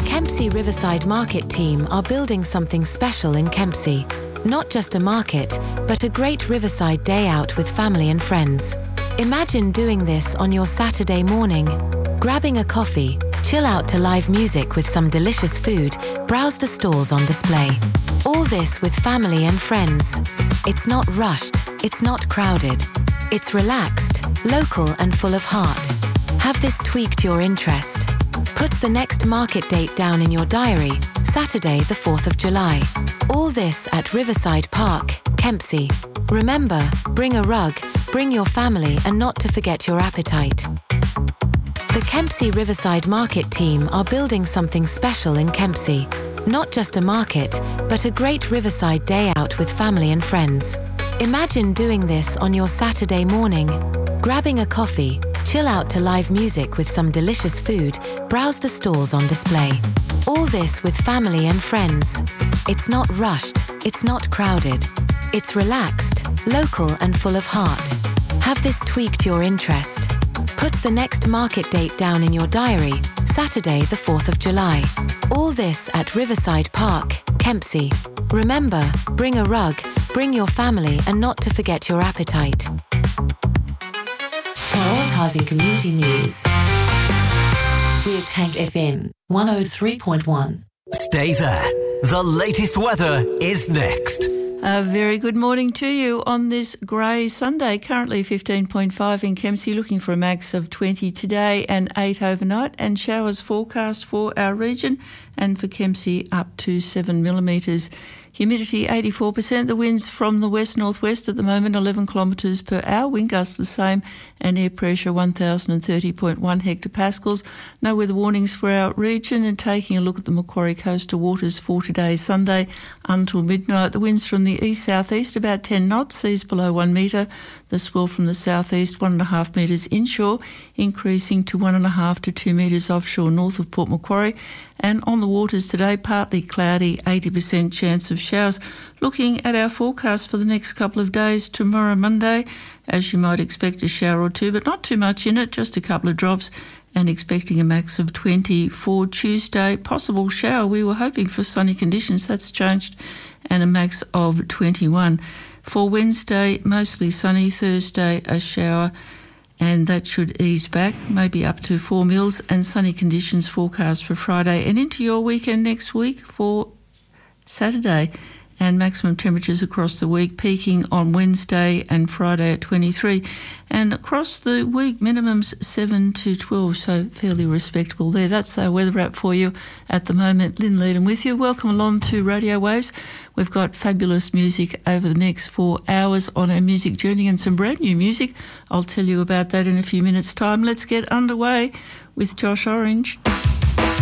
Kempsey Riverside Market team are building something special in Kempsey. Not just a market, but a great riverside day out with family and friends. Imagine doing this on your Saturday morning. Grabbing a coffee, chill out to live music with some delicious food, browse the stalls on display. All this with family and friends. It's not rushed, it's not crowded. It's relaxed, local and full of heart. Have this tweaked your interest? Put the next market date down in your diary, Saturday the 4th of July. All this at Riverside Park, Kempsey. Remember, bring a rug, bring your family and not to forget your appetite. The Kempsey Riverside Market team are building something special in Kempsey. Not just a market, but a great riverside day out with family and friends. Imagine doing this on your Saturday morning. Grabbing a coffee, chill out to live music with some delicious food, browse the stalls on display. All this with family and friends. It's not rushed, it's not crowded. It's relaxed, local and full of heart. Have this tweaked your interest? Put the next market date down in your diary, Saturday the 4th of July. All this at Riverside Park, Kempsey. Remember, bring a rug, bring your family and not to forget your appetite. Prioritising community news. We're Tank FM 103.1. Stay there. The latest weather is next. A very good morning to you on this grey Sunday. Currently 15.5 in Kempsey, looking for a max of 20 today and 8 overnight, and showers forecast for our region and for Kempsey up to 7 millimetres. Humidity 84%, the winds from the west-northwest at the moment 11 kilometres per hour, wind gusts the same, and air pressure 1030.1 hectopascals. No weather warnings for our region, and taking a look at the Macquarie coastal waters for today, Sunday, until midnight. The winds from the east-southeast about 10 knots, seas below 1 metre. The swell from the southeast 1.5 metres inshore, increasing to 1.5 to 2 metres offshore north of Port Macquarie. And on the waters today, partly cloudy, 80% chance of showers. Looking at our forecast for the next couple of days, tomorrow Monday, as you might expect, a shower or two, but not too much in it, just a couple of drops, and expecting a max of 20 for Tuesday. Possible shower, we were hoping for sunny conditions, that's changed, and a max of 21. For Wednesday, mostly sunny. Thursday, a shower, and that should ease back, maybe up to 4 mils, and sunny conditions forecast for Friday and into your weekend next week for Saturday. And maximum temperatures across the week peaking on Wednesday and Friday at 23. And across the week, minimums 7 to 12, so fairly respectable there. That's our weather wrap for you at the moment. Lynn Leedham with you. Welcome along to Radio Waves. We've got fabulous music over the next 4 hours on our music journey and some brand new music. I'll tell you about that in a few minutes' time. Let's get underway with Josh Orange.